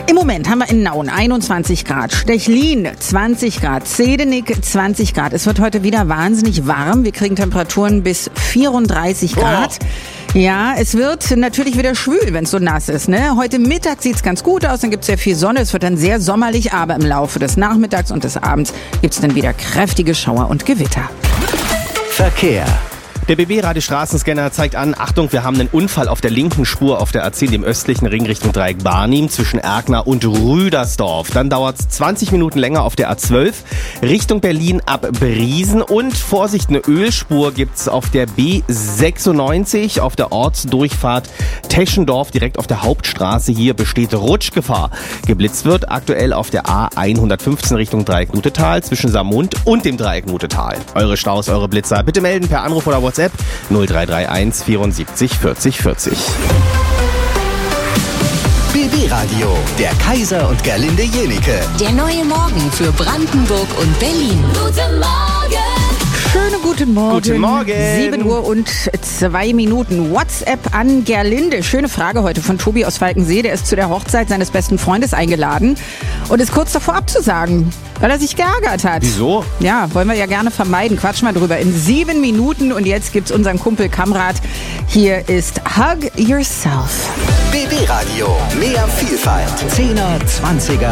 Im Moment haben wir in Nauen 21 Grad, Stechlin 20 Grad, Zehdenick 20 Grad. Es wird heute wieder wahnsinnig warm. Wir kriegen Temperaturen bis 34 Grad. Ja, es wird natürlich wieder schwül, wenn es so nass ist. Ne? Heute Mittag sieht's ganz gut aus, dann gibt's sehr viel Sonne. Es wird dann sehr sommerlich, aber im Laufe des Nachmittags und des Abends gibt's dann wieder kräftige Schauer und Gewitter. Verkehr. Der BB-Radio-Straßenscanner zeigt an, Achtung, wir haben einen Unfall auf der linken Spur auf der A10 im östlichen Ring Richtung Dreieck Barnim zwischen Erkner und Rüdersdorf. Dann dauert es 20 Minuten länger auf der A12 Richtung Berlin ab Briesen. Und Vorsicht, eine Ölspur gibt's auf der B96 auf der Ortsdurchfahrt Teschendorf direkt auf der Hauptstraße. Hier besteht Rutschgefahr. Geblitzt wird aktuell auf der A115 Richtung Dreieck Nutetal zwischen Samund und dem Dreieck Nutetal. Eure Staus, eure Blitzer bitte melden per Anruf oder WhatsApp 0331 74 40 40. BB Radio, der Kaiser und Gerlinde Jenike. Der neue Morgen für Brandenburg und Berlin. Guten Morgen! Schönen guten Morgen. Guten Morgen. 7 Uhr und 2 Minuten. WhatsApp an Gerlinde. Schöne Frage heute von Tobi aus Falkensee. Der ist zu der Hochzeit seines besten Freundes eingeladen und ist kurz davor abzusagen, weil er sich geärgert hat. Wieso? Ja, wollen wir ja gerne vermeiden. Quatsch mal drüber. In 7 Minuten und jetzt gibt's unseren Kumpel Kamrat. Hier ist Hug Yourself. BB Radio, mehr Vielfalt. 10er, 20er.